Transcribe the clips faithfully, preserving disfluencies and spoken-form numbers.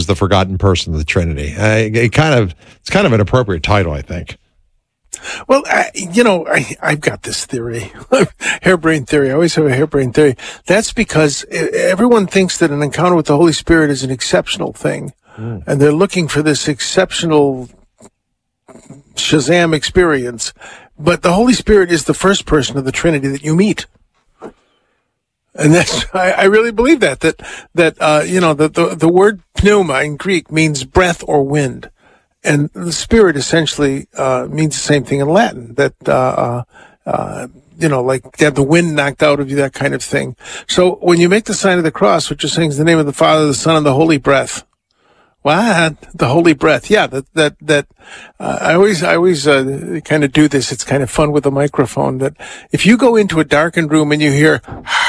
the forgotten person of the Trinity. Uh, it kind of it's kind of an appropriate title, I think. Well, I, you know, I, I've got this theory, harebrained theory. I always have a harebrained theory. That's because everyone thinks that an encounter with the Holy Spirit is an exceptional thing. Mm. And they're looking for this exceptional Shazam experience. But the Holy Spirit is the first person of the Trinity that you meet. And that's, I, I really believe that, that, that, uh, you know, the, the, the word pneuma in Greek means breath or wind. And the Spirit essentially, uh, means the same thing in Latin, that, uh, uh, you know, like to have the wind knocked out of you, that kind of thing. So when you make the sign of the cross, what you're saying is the name of the Father, the Son, and the Holy Breath. What? The Holy Breath. Yeah, that, that, that, uh, I always, I always, uh, kind of do this. It's kind of fun with a microphone, that if you go into a darkened room and you hear,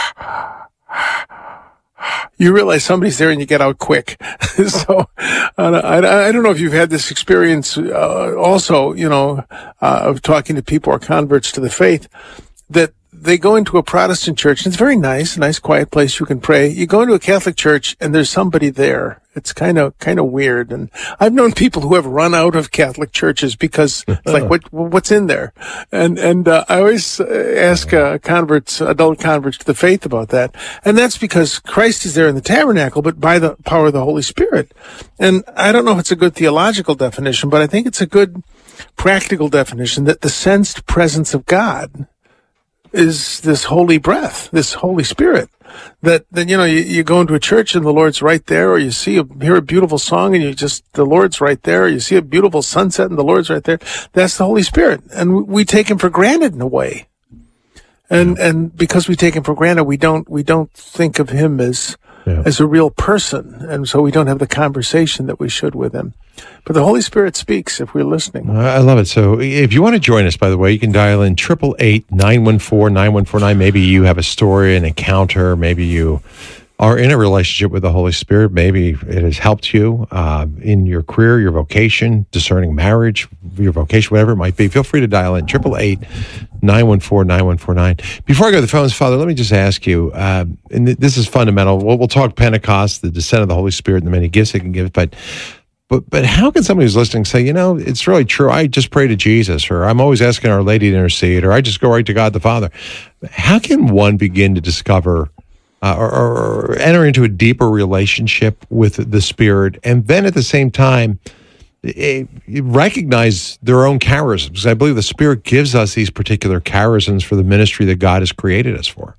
you realize somebody's there and you get out quick. So, uh, I, I don't know if you've had this experience, uh, also, you know, uh, of talking to people who are converts to the faith, that they go into a Protestant church, and it's very nice, a nice quiet place you can pray. You go into a Catholic church, and there's somebody there. It's kind of, kind of weird. And I've known people who have run out of Catholic churches because it's like, what, what's in there? And, and, uh, I always ask, uh, converts, adult converts to the faith about that. And that's because Christ is there in the tabernacle, but by the power of the Holy Spirit. And I don't know if it's a good theological definition, but I think it's a good practical definition, that the sensed presence of God is this holy breath, this Holy Spirit. That, then, you know, you, you go into a church and the Lord's right there, or you see a, hear a beautiful song and you just, the Lord's right there, or you see a beautiful sunset and the Lord's right there. That's the Holy Spirit. And we take him for granted in a way. And, and because we take him for granted, we don't, we don't think of him as, yeah. as a real person. And so we don't have the conversation that we should with him. But the Holy Spirit speaks if we're listening. I love it. So if you want to join us, by the way, you can dial in eight eight eight, nine one four, nine one four nine. Maybe you have a story, an encounter. Maybe you are in a relationship with the Holy Spirit. Maybe it has helped you uh, in your career, your vocation, discerning marriage, your vocation, whatever it might be. Feel free to dial in eight eight eight, nine one four, nine one four nine. Before I go to the phones, Father, let me just ask you, uh, and this is fundamental. We'll, we'll talk Pentecost, the descent of the Holy Spirit, and the many gifts it can give, but But but how can somebody who's listening say, you know, it's really true, I just pray to Jesus, or I'm always asking Our Lady to intercede, or I just go right to God the Father. How can one begin to discover uh, or, or enter into a deeper relationship with the Spirit, and then at the same time eh, recognize their own charisms? Because I believe the Spirit gives us these particular charisms for the ministry that God has created us for.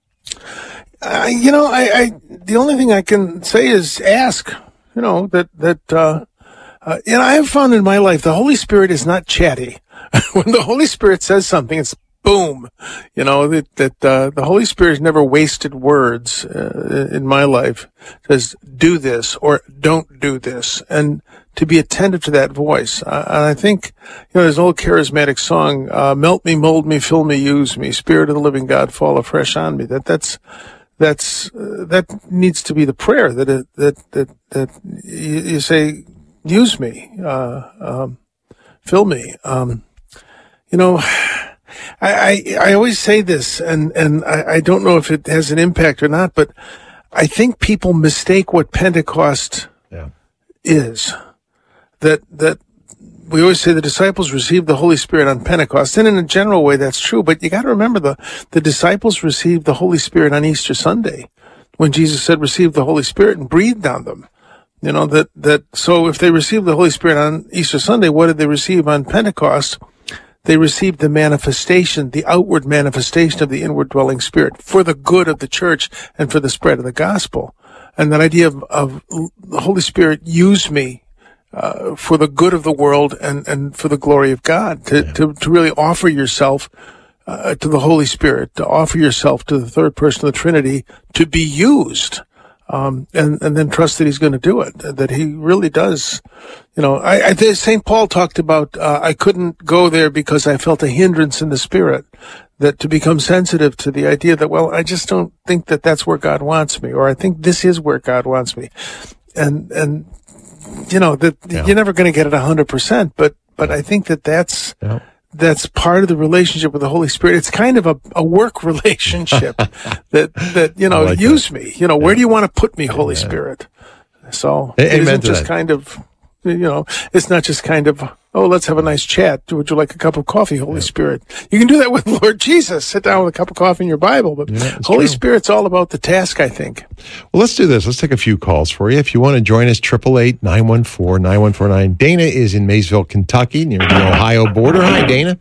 Uh, you know, I, I the only thing I can say is ask. You know, that, that, uh, uh, and I have found in my life, the Holy Spirit is not chatty. When the Holy Spirit says something, it's boom. You know, that, that, uh, the Holy Spirit has never wasted words, uh, in my life. It says, do this or don't do this. And to be attentive to that voice. Uh, and I think, you know, there's an old charismatic song, uh, melt me, mold me, fill me, use me. Spirit of the living God, fall afresh on me. That, that's, That's, uh, that needs to be the prayer, that, it, that, that, that you, you say, use me, uh, um, fill me. Um, you know, I, I, I always say this, and, and I, I don't know if it has an impact or not, but I think people mistake what Pentecost yeah. is. That, that, we always say the disciples received the Holy Spirit on Pentecost, and in a general way that's true, but you got to remember the, the disciples received the Holy Spirit on Easter Sunday, when Jesus said, receive the Holy Spirit, and breathed on them. You know, that, that, so if they received the Holy Spirit on Easter Sunday, what did they receive on Pentecost? They received the manifestation, the outward manifestation of the inward dwelling Spirit for the good of the church and for the spread of the gospel. And that idea of, of the Holy Spirit, use me, Uh, for the good of the world and, and for the glory of God, to, yeah. to, to really offer yourself, uh, to the Holy Spirit, to offer yourself to the third person of the Trinity, to be used, um, and, and then trust that he's going to do it, that he really does. You know, I, I Saint Paul talked about, uh, I couldn't go there because I felt a hindrance in the Spirit, that to become sensitive to the idea that, well, I just don't think that that's where God wants me, or I think this is where God wants me. And, and, you know, that yeah. you're never going to get it a hundred percent, but, but I think that that's, yeah. that's part of the relationship with the Holy Spirit. It's kind of a, a work relationship that, that, you know, like use that. me, you know, yeah. where do you want to put me, Holy yeah. Spirit? So A- it amen isn't to just that. kind of, you know, it's not just kind of, oh, let's have a nice chat. Would you like a cup of coffee, Holy Yeah. Spirit? You can do that with Lord Jesus. Sit down with a cup of coffee in your Bible. But Yeah, it's Holy true. Spirit's all about the task, I think. Well, let's do this. Let's take a few calls for you. If you want to join us, eight eight eight, nine one four, nine one four nine. Dana is in Maysville, Kentucky, near the Ohio border. Hi, Dana.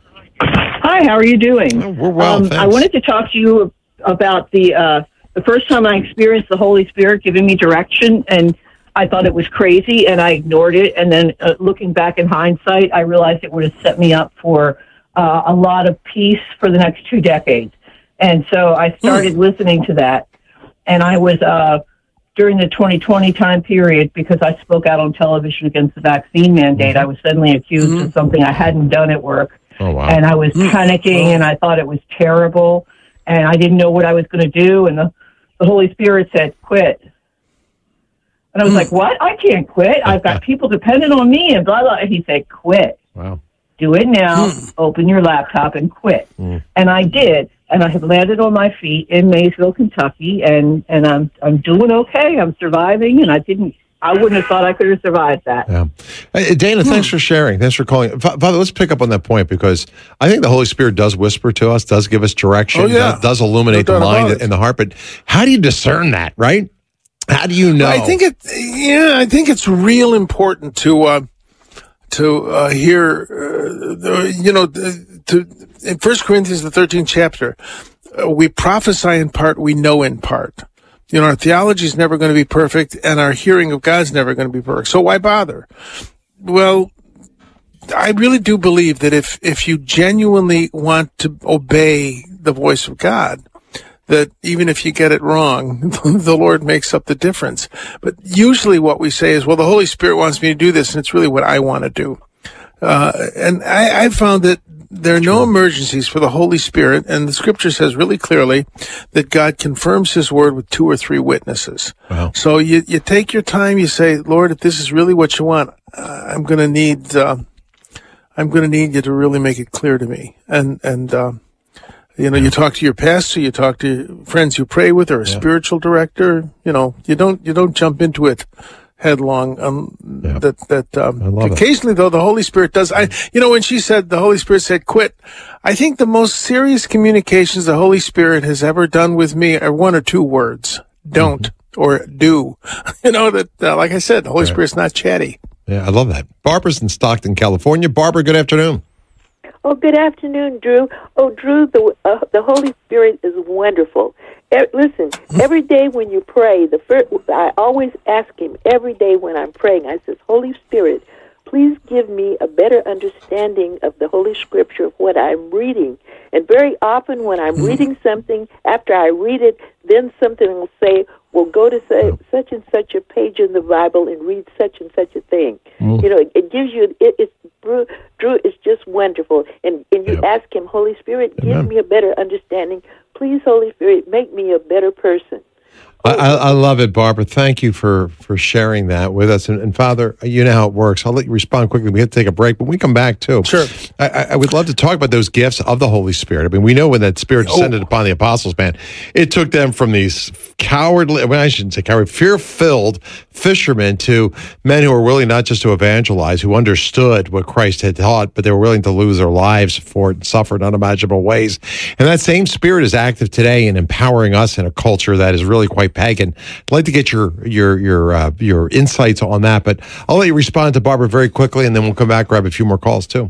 Hi, how are you doing? Oh, we're well, Um, thanks. I wanted to talk to you about the uh, the first time I experienced the Holy Spirit giving me direction, and I thought it was crazy, and I ignored it. And then uh, looking back in hindsight, I realized it would have set me up for uh, a lot of peace for the next two decades. And so I started Hmm. listening to that, and I was uh, during the twenty twenty time period, because I spoke out on television against the vaccine mandate. I was suddenly accused Mhm. of something I hadn't done at work. Oh, wow. And I was panicking, and I thought it was terrible, and I didn't know what I was going to do. And the, the Holy Spirit said, "Quit." And I was like, "What? I can't quit. I've got people dependent on me," and blah blah. And he said, "Quit. Wow. Do it now. Open your laptop and quit." Mm. And I did, and I have landed on my feet in Maysville, Kentucky, and and I'm I'm doing okay. I'm surviving, and I didn't. I wouldn't have thought I could have survived that. Yeah. Hey, Dana, thanks for sharing. Thanks for calling. Fa- Father, let's pick up on that point, because I think the Holy Spirit does whisper to us, does give us direction, Oh, yeah. does, does illuminate No the doubt mind about it. and the heart. But how do you discern that, right? How do you know? I think it. Yeah, I think it's real important to uh, to uh, hear. Uh, the- you know, the- to in First Corinthians, the thirteenth chapter, uh, we prophesy in part, we know in part. You know, our theology is never going to be perfect, and our hearing of God's never going to be perfect. So why bother? Well, I really do believe that if if you genuinely want to obey the voice of God, that even if you get it wrong, the Lord makes up the difference. But usually what we say is, well, the Holy Spirit wants me to do this, and it's really what I want to do. Uh, and I, I found that there are no emergencies for the Holy Spirit, and the Scripture says really clearly that God confirms His word with two or three witnesses. Wow. So you, you take your time, you say, Lord, if this is really what you want, uh, I'm going to need, uh, I'm going to need you to really make it clear to me. And, and, uh, you know, you talk to your pastor, you talk to friends you pray with, or a Yeah. spiritual director. You know, you don't you don't jump into it headlong. Um, Yeah. That that um, I love it. occasionally, though, the Holy Spirit does. I, you know, when she said the Holy Spirit said quit, I think the most serious communications the Holy Spirit has ever done with me are one or two words: don't or do. You know that, uh, like I said, the Holy Right. Spirit's not chatty. Yeah, I love that. Barbara's in Stockton, California. Barbara, good afternoon. Oh, good afternoon, Drew. Oh, Drew, the uh, the Holy Spirit is wonderful. E- listen, every day when you pray, the first, I always ask Him every day when I'm praying. I says, Holy Spirit, please give me a better understanding of the Holy Scripture of what I'm reading. And very often when I'm reading something, after I read it, then something will say, well, go to say, such and such a page in the Bible and read such and such a thing. You know, it, it gives you, it, it's, Drew, Drew is just wonderful. And, and you Yep. ask Him, Holy Spirit, give Amen. me a better understanding. Please, Holy Spirit, make me a better person. I, I I love it, Barbara. Thank you for, for sharing that with us. And, and Father, you know how it works. I'll let you respond quickly. We have to take a break, but we come back too. Sure. I, I I would love to talk about those gifts of the Holy Spirit. I mean, we know when that Spirit descended upon the apostles, man, it took them from these cowardly, well, I shouldn't say coward, fear-filled fishermen to men who were willing not just to evangelize, who understood what Christ had taught, but they were willing to lose their lives for it and suffer in unimaginable ways. And that same Spirit is active today in empowering us in a culture that is really quite pagan. I'd like to get your your your uh, your insights on that, but I'll let you respond to Barbara very quickly, and then we'll come back, grab a few more calls too.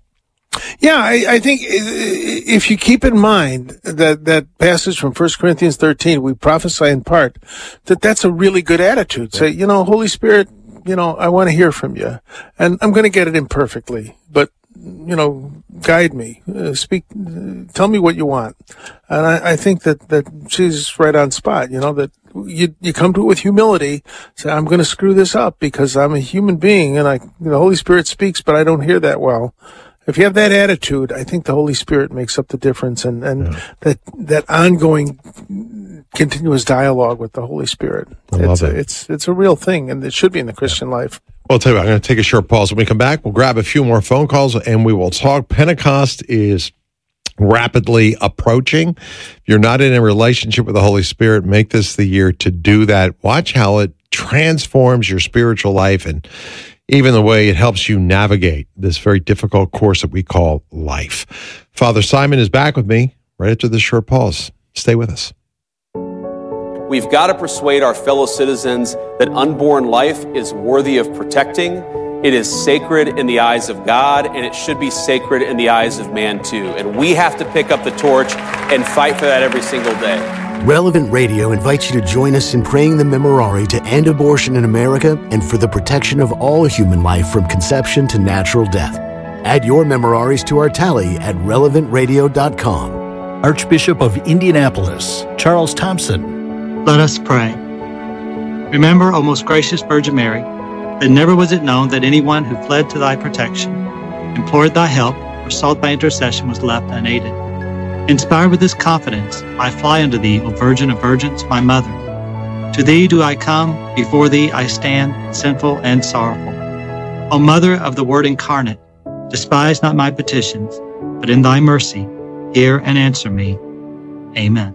Yeah, I, I think if you keep in mind that, that passage from First Corinthians thirteen, we prophesy in part, that that's a really good attitude. Say, you know, Holy Spirit, you know, I want to hear from you, and I'm going to get it imperfectly, but, you know, guide me, uh, speak, uh, tell me what you want. And I, I think that, that she's right on spot, you know, that you, you come to it with humility, say, I'm going to screw this up because I'm a human being and I, the Holy Spirit speaks, but I don't hear that well. If you have that attitude, I think the Holy Spirit makes up the difference, and, and Yeah. that that ongoing, continuous dialogue with the Holy Spirit. I it's love a, it. it's it's a real thing, and it should be in the Christian life. Well, I'll tell you what, I'm going to take a short pause. When we come back, we'll grab a few more phone calls, and we will talk. Pentecost is rapidly approaching. If you're not in a relationship with the Holy Spirit, make this the year to do that. Watch how it transforms your spiritual life and even the way it helps you navigate this very difficult course that we call life. Father Simon is back with me right after this short pause. Stay with us. We've got to persuade our fellow citizens that unborn life is worthy of protecting. It is sacred in the eyes of God, and it should be sacred in the eyes of man too. And we have to pick up the torch and fight for that every single day. Relevant Radio invites you to join us in praying the Memorare to end abortion in America and for the protection of all human life from conception to natural death. Add your Memoraries to our tally at relevant radio dot com. Archbishop of Indianapolis, Charles Thompson. Let us pray. Remember, O most gracious Virgin Mary, that never was it known that anyone who fled to thy protection, implored thy help, or sought thy intercession was left unaided. Inspired with this confidence, I fly unto thee, O Virgin of Virgins, my Mother. To thee do I come, before thee I stand, sinful and sorrowful. O Mother of the Word incarnate, despise not my petitions, but in thy mercy, hear and answer me. Amen.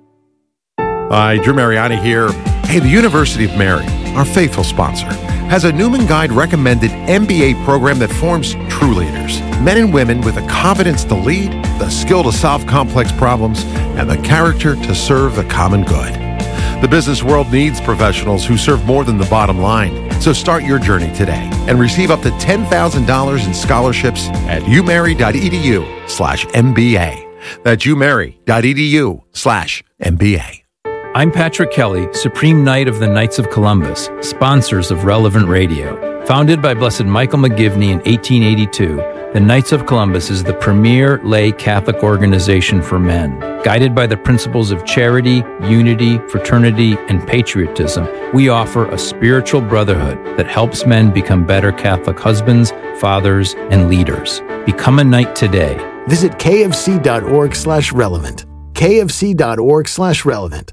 Hi, Drew Mariani here. Hey, the University of Mary, our faithful sponsor, has a Newman Guide recommended M B A program that forms true leaders. Men and women with the confidence to lead, the skill to solve complex problems, and the character to serve the common good. The business world needs professionals who serve more than the bottom line. So start your journey today and receive up to ten thousand dollars in scholarships at umary.edu slash MBA. That's umary.edu slash MBA. I'm Patrick Kelly, Supreme Knight of the Knights of Columbus, sponsors of Relevant Radio. Founded by Blessed Michael McGivney in eighteen eighty-two, the Knights of Columbus is the premier lay Catholic organization for men. Guided by the principles of charity, unity, fraternity, and patriotism, we offer a spiritual brotherhood that helps men become better Catholic husbands, fathers, and leaders. Become a knight today. Visit kfc.org slash relevant. kfc.org slash relevant.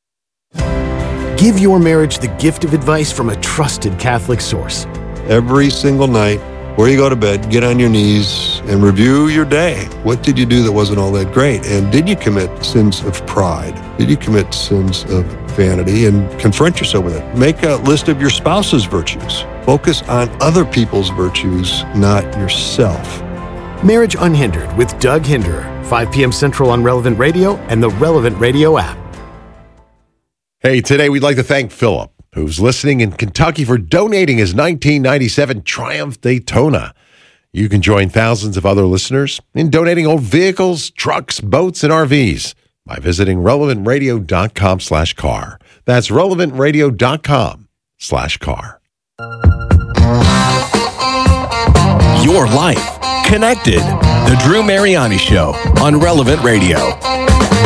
Give your marriage the gift of advice from a trusted Catholic source. Every single night, before you go to bed, get on your knees and review your day. What did you do that wasn't all that great? And did you commit sins of pride? Did you commit sins of vanity? And confront yourself with it. Make a list of your spouse's virtues. Focus on other people's virtues, not yourself. Marriage Unhindered with Doug Hinderer, five p.m. Central on Relevant Radio and the Relevant Radio app. Hey, today we'd like to thank Philip, who's listening in Kentucky, for donating his nineteen ninety-seven Triumph Daytona. You can join thousands of other listeners in donating old vehicles, trucks, boats, and R Vs by visiting relevant radio dot com slash car. That's relevant radio dot com slash car. Your life connected. The Drew Mariani Show on Relevant Radio.